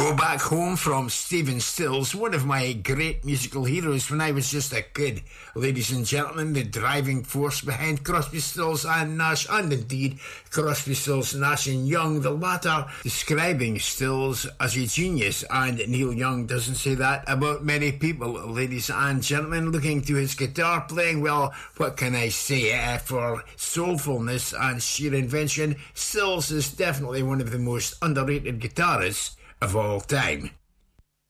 Go Back Home from Stephen Stills, one of my great musical heroes when I was just a kid. Ladies and gentlemen, the driving force behind Crosby, Stills and Nash, and indeed Crosby, Stills, Nash and Young, the latter describing Stills as a genius, and Neil Young doesn't say that about many people. Ladies and gentlemen, looking to his guitar playing, well, what can I say? For soulfulness and sheer invention, Stills is definitely one of the most underrated guitarists of all time.